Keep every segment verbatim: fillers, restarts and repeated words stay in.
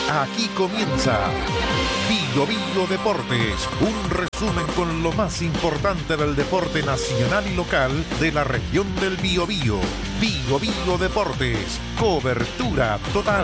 Aquí comienza Bio Bio Deportes, un resumen con lo más importante del deporte nacional y local de la región del Biobío. Bio Bio Deportes, cobertura total.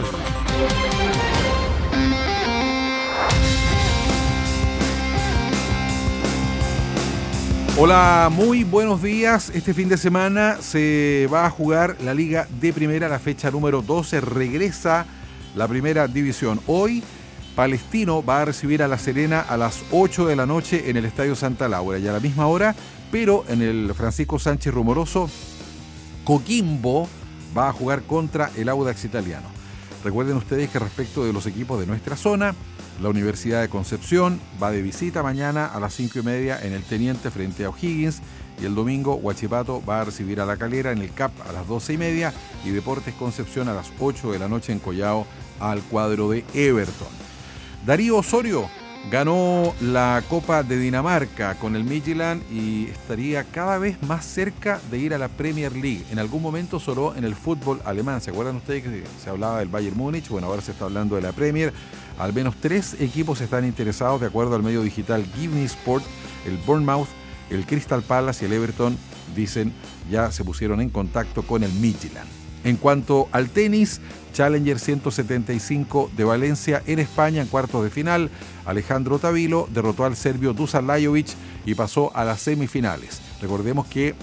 Hola, muy buenos días. Este fin de semana se va a jugar la Liga de Primera, la fecha número doce. Regresa la Primera División. Hoy, Palestino va a recibir a La Serena a las ocho de la noche en el Estadio Santa Laura. Y a la misma hora, pero en el Francisco Sánchez Rumoroso, Coquimbo va a jugar contra el Audax Italiano. Recuerden ustedes que respecto de los equipos de nuestra zona, la Universidad de Concepción va de visita mañana a las cinco y media en el Teniente frente a O'Higgins, y el domingo Huachipato va a recibir a La Calera en el C A P a las doce y media y Deportes Concepción a las ocho de la noche en Collao al cuadro de Everton. Darío Osorio ganó la Copa de Dinamarca con el Midtjylland y estaría cada vez más cerca de ir a la Premier League. En algún momento sonó en el fútbol alemán. ¿Se acuerdan ustedes que se hablaba del Bayern Múnich? Bueno, ahora se está hablando de la Premier. Al menos tres equipos están interesados, de acuerdo al medio digital Givney Sport. El Bournemouth, el Crystal Palace y el Everton, dicen, ya se pusieron en contacto con el Midtjylland. En cuanto al tenis, Challenger ciento setenta y cinco de Valencia en España en cuartos de final. Alejandro Tavilo derrotó al serbio Dusan Lajovic y pasó a las semifinales. Recordemos que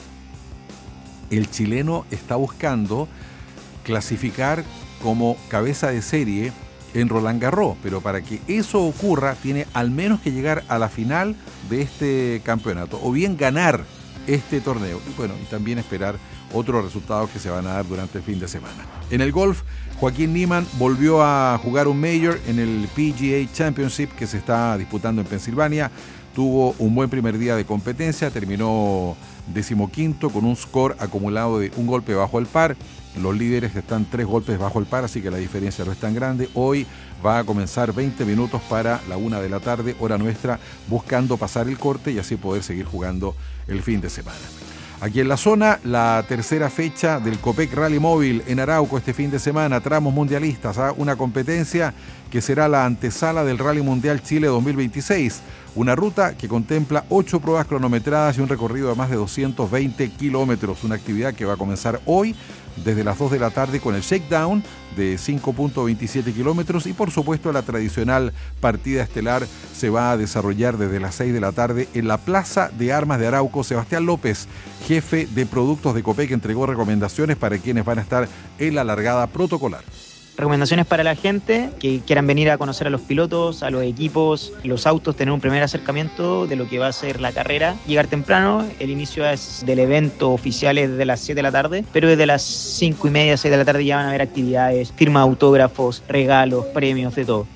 el chileno está buscando clasificar como cabeza de serie en Roland Garros, pero para que eso ocurra tiene al menos que llegar a la final de este campeonato o bien ganar este torneo y bueno, y también esperar otros resultados que se van a dar durante el fin de semana. En el golf, Joaquín Niemann volvió a jugar un Major en el P G A Championship que se está disputando en Pensilvania. Tuvo un buen primer día de competencia, terminó decimoquinto con un score acumulado de un golpe bajo el par. Los líderes están tres golpes bajo el par, así que la diferencia no es tan grande. Hoy va a comenzar veinte minutos para la una de la tarde, hora nuestra, buscando pasar el corte y así poder seguir jugando el fin de semana. Aquí en la zona, la tercera fecha del Copec Rally Móvil en Arauco este fin de semana, tramos mundialistas, ¿eh? Una competencia que será la antesala del Rally Mundial Chile dos mil veintiséis. Una ruta que contempla ocho pruebas cronometradas y un recorrido de más de doscientos veinte kilómetros. Una actividad que va a comenzar hoy desde las dos de la tarde con el shakedown de cinco punto veintisiete kilómetros y por supuesto la tradicional partida estelar se va a desarrollar desde las seis de la tarde en la Plaza de Armas de Arauco. Sebastián López, jefe de productos de Copec, entregó recomendaciones para quienes van a estar en la largada protocolar. Recomendaciones para la gente que quieran venir a conocer a los pilotos, a los equipos, los autos, tener un primer acercamiento de lo que va a ser la carrera. Llegar temprano, el inicio es del evento oficial es de las siete de la tarde, pero desde las cinco y media, seis de la tarde ya van a haber actividades, firma de autógrafos, regalos, premios, de todo.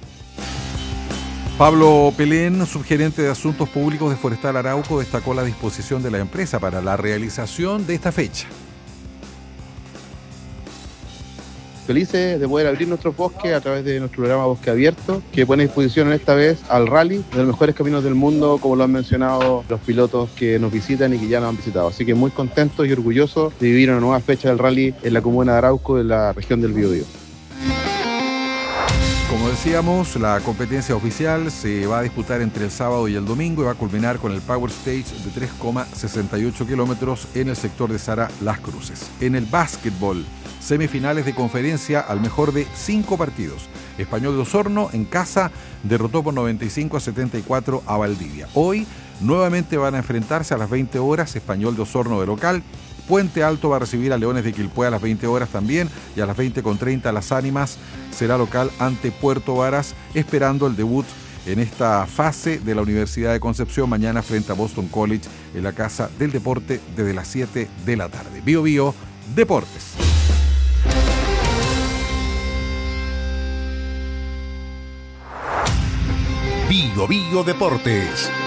Pablo Pelén, subgerente de Asuntos Públicos de Forestal Arauco, destacó la disposición de la empresa para la realización de esta fecha. Felices de poder abrir nuestros bosques a través de nuestro programa Bosque Abierto, que pone a disposición esta vez al rally de los mejores caminos del mundo, como lo han mencionado los pilotos que nos visitan y que ya nos han visitado. Así que muy contentos y orgullosos de vivir una nueva fecha del rally en la comuna de Arauco, en la región del Biobío. Como decíamos, la competencia oficial se va a disputar entre el sábado y el domingo y va a culminar con el Power Stage de tres coma sesenta y ocho kilómetros en el sector de Zara Las Cruces. En el básquetbol, semifinales de conferencia al mejor de cinco partidos. Español de Osorno en casa derrotó por noventa y cinco a setenta y cuatro a Valdivia. Hoy nuevamente van a enfrentarse a las veinte horas Español de Osorno de local. Puente Alto va a recibir a Leones de Quilpué a las veinte horas también y a las veinte con treinta Las Ánimas será local ante Puerto Varas, esperando el debut en esta fase de la Universidad de Concepción mañana frente a Boston College en la Casa del Deporte desde las siete de la tarde. Bio Bio Deportes. Bio Bio Deportes,